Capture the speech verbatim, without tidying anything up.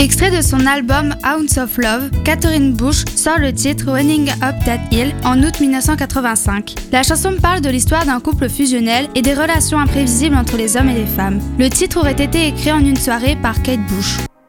Extrait de son album Ounce of Love, Catherine Bush sort le titre Running Up That Hill en août dix-neuf cent quatre-vingt-cinq. La chanson parle de l'histoire d'un couple fusionnel et des relations imprévisibles entre les hommes et les femmes. Le titre aurait été écrit en une soirée par Kate Bush.